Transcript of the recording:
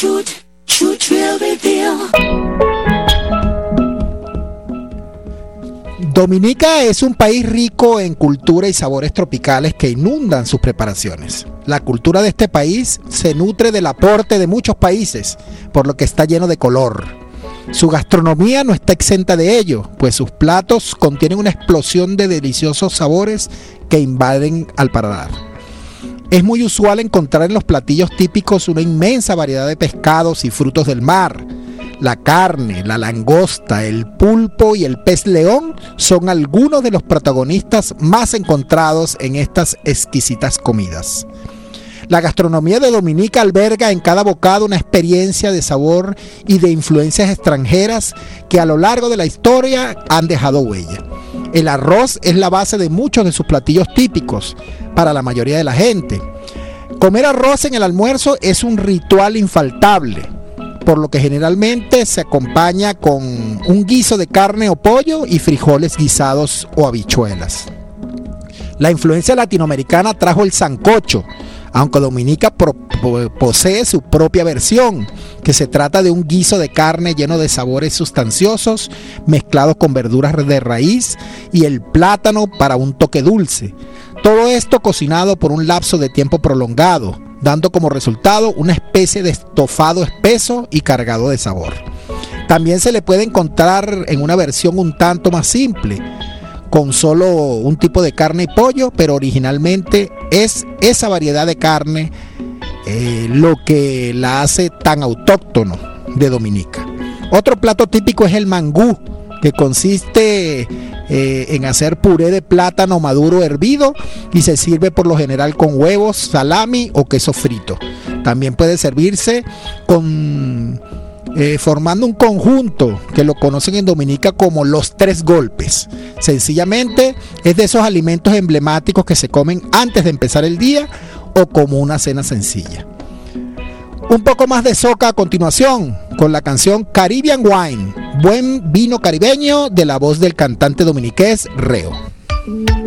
Trill Reveal. Dominica es un país rico en cultura y sabores tropicales que inundan sus preparaciones. La cultura de este país se nutre del aporte de muchos países, por lo que está lleno de color. Su gastronomía no está exenta de ello, pues sus platos contienen una explosión de deliciosos sabores que invaden al paladar. Es muy usual encontrar en los platillos típicos una inmensa variedad de pescados y frutos del mar. La carne, la langosta, el pulpo y el pez león son algunos de los protagonistas más encontrados en estas exquisitas comidas. La gastronomía de Dominica alberga en cada bocado una experiencia de sabor y de influencias extranjeras que a lo largo de la historia han dejado huella. El arroz es la base de muchos de sus platillos típicos para la mayoría de la gente. Comer arroz en el almuerzo es un ritual infaltable, por lo que generalmente se acompaña con un guiso de carne o pollo y frijoles guisados o habichuelas. La influencia latinoamericana trajo el sancocho, aunque Dominica posee su propia versión, que se trata de un guiso de carne lleno de sabores sustanciosos, mezclados con verduras de raíz y el plátano para un toque dulce. Todo esto cocinado por un lapso de tiempo prolongado, dando como resultado una especie de estofado espeso y cargado de sabor. También se le puede encontrar en una versión un tanto más simple, con solo un tipo de carne y pollo, pero originalmente es esa variedad de carne lo que la hace tan autóctono de Dominica. Otro plato típico es el mangú, que consiste en hacer puré de plátano maduro hervido y se sirve por lo general con huevos, salami o queso frito. También puede servirse con formando un conjunto que lo conocen en Dominica como los tres golpes. Sencillamente es de esos alimentos emblemáticos que se comen antes de empezar el día o como una cena sencilla. Un poco más de soca a continuación con la canción Caribbean Wine, buen vino caribeño, de la voz del cantante dominiqués Reo.